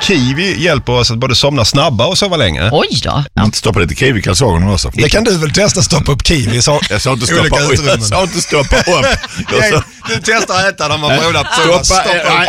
kiwi hjälper oss att både somna snabbare och sova länge. Oj då. Inte stoppa lite kiwi i kalsongerna också. Det kan du väl testa, stoppa upp kiwi. Jag sa inte stoppa upp. Jag sa inte stoppa upp. Du testar att äta när man provar.